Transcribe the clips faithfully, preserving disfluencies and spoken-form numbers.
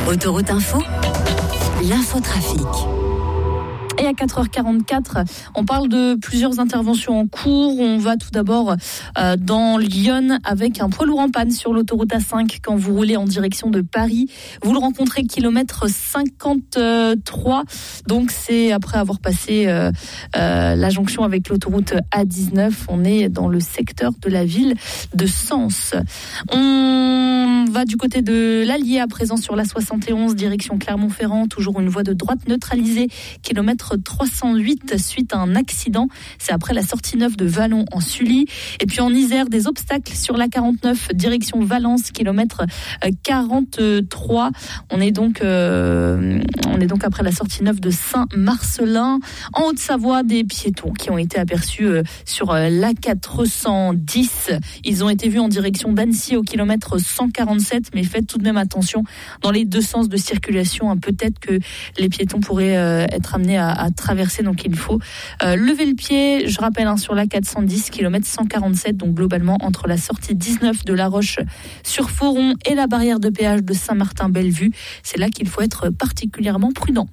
Autoroute Info, l'infotrafic. Et à quatre heures quarante-quatre, on parle de plusieurs interventions en cours. On va tout d'abord euh, dans Lyon avec un poids lourd en panne sur l'autoroute A cinq quand vous roulez en direction de Paris. Vous le rencontrez kilomètre cinquante-trois. Donc c'est après avoir passé euh, euh, la jonction avec l'autoroute A dix-neuf. On est dans le secteur de la ville de Sens. On va du côté de l'Allier à présent sur la soixante et onze direction Clermont-Ferrand. Toujours une voie de droite neutralisée, kilomètre trois cent huit suite à un accident. C'est après la sortie neuve de Vallon en Sully. Et puis en Isère, des obstacles sur la quarante-neuf direction Valence, kilomètre quarante-trois. On est donc, euh, on est donc après la sortie neuve de Saint-Marcelin. En Haute-Savoie, des piétons qui ont été aperçus euh, sur euh, l'A quatre cent dix. Ils ont été vus en direction d'Annecy au kilomètre cent quarante-sept, mais faites tout de même attention dans les deux sens de circulation. Hein, peut-être que les piétons pourraient euh, être amenés à à traverser, donc il faut euh, lever le pied. Je rappelle hein, sur la quatre cent dix, kilomètre cent quarante-sept, donc globalement entre la sortie dix-neuf de La Roche-sur-Foron et la barrière de péage de Saint-Martin-Bellevue. C'est là qu'il faut être particulièrement prudent.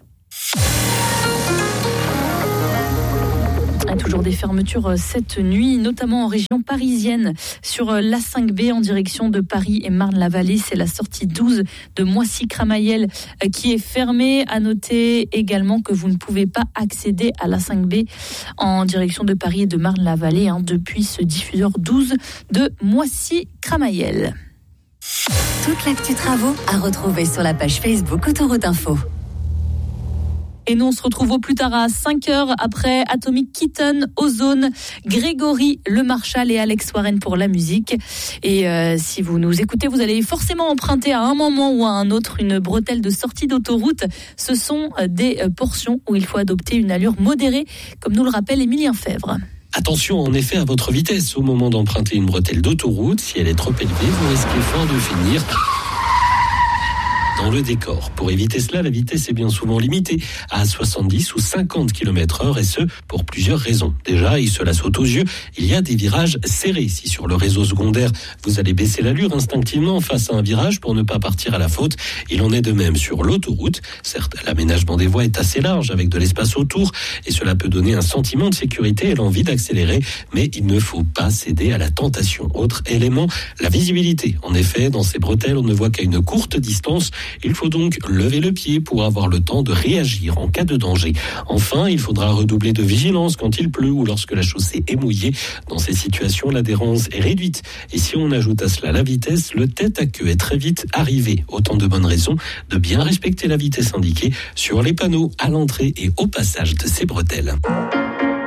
Toujours des fermetures cette nuit, notamment en région parisienne, sur l'A cinq B en direction de Paris et Marne-la-Vallée. C'est la sortie douze de Moissy-Cramayel qui est fermée. À noter également que vous ne pouvez pas accéder à l'A cinq B en direction de Paris et de Marne-la-Vallée hein, depuis ce diffuseur douze de Moissy-Cramayel. Toute l'actu travaux à retrouver sur la page Facebook Autoroute Info. Et nous, on se retrouve au plus tard à cinq heures après Atomic Kitten, Ozone, Grégory Le Marchal et Alex Warren pour la musique. Et euh, si vous nous écoutez, vous allez forcément emprunter à un moment ou à un autre une bretelle de sortie d'autoroute. Ce sont des portions où il faut adopter une allure modérée, comme nous le rappelle Émilien Fèvre. Attention en effet à votre vitesse au moment d'emprunter une bretelle d'autoroute. Si elle est trop élevée, vous risquez fort de finir dans le décor. Pour éviter cela, la vitesse est bien souvent limitée à soixante-dix ou cinquante kilomètres heure et ce, pour plusieurs raisons. Déjà, et cela saute aux yeux, il y a des virages serrés. Si sur le réseau secondaire, vous allez baisser l'allure instinctivement face à un virage pour ne pas partir à la faute, il en est de même sur l'autoroute. Certes, l'aménagement des voies est assez large avec de l'espace autour et cela peut donner un sentiment de sécurité et l'envie d'accélérer, mais il ne faut pas céder à la tentation. Autre élément, la visibilité. En effet, dans ces bretelles, on ne voit qu'à une courte distance. Il faut donc lever le pied pour avoir le temps de réagir en cas de danger. Enfin, il faudra redoubler de vigilance quand il pleut ou lorsque la chaussée est mouillée. Dans ces situations, l'adhérence est réduite. Et si on ajoute à cela la vitesse, le tête à queue est très vite arrivé. Autant de bonnes raisons de bien respecter la vitesse indiquée sur les panneaux à l'entrée et au passage de ces bretelles.